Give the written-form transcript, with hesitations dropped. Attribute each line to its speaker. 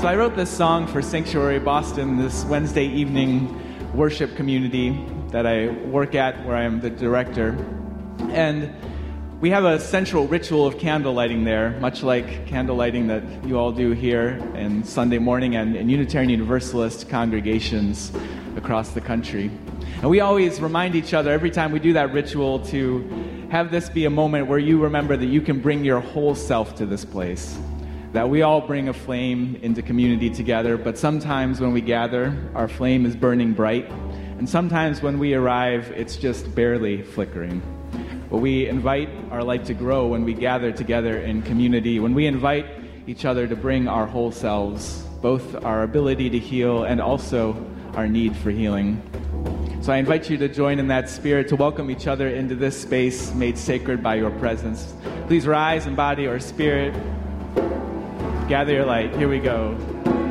Speaker 1: So I wrote this song for Sanctuary Boston, this Wednesday evening worship community that I work at, where I am the director. And we have a central ritual of candle lighting there, much like candle lighting that you all do here on Sunday morning and in Unitarian Universalist congregations across the country. And we always remind each other every time we do that ritual to have this be a moment where you remember that you can bring your whole self to this place. That we all bring a flame into community together, but sometimes when we gather, our flame is burning bright. And sometimes when we arrive, it's just barely flickering. But we invite our light to grow when we gather together in community, when we invite each other to bring our whole selves, both our ability to heal and also our need for healing. So I invite you to join in that spirit, to welcome each other into this space made sacred by your presence. Please rise in body or spirit. Gather your light. Here we go.